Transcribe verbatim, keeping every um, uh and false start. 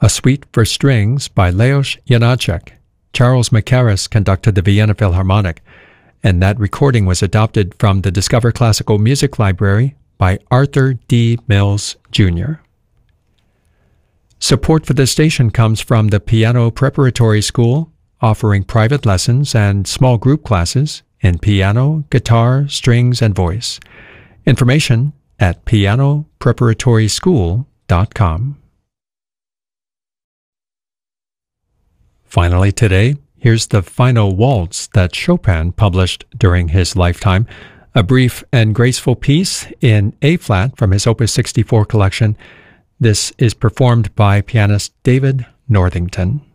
a suite for strings by Leos Janáček. Charles Mackerras conducted the Vienna Philharmonic, and that recording was adopted from the Discover Classical Music Library by Arthur D. Mills, Junior Support for this station comes from the Piano Preparatory School, offering private lessons and small group classes in piano, guitar, strings, and voice. Information at piano preparatory school dot com. Finally today, here's the final waltz that Chopin published during his lifetime, a brief and graceful piece in A-flat from his Opus sixty-four collection. This is performed by pianist David Northington.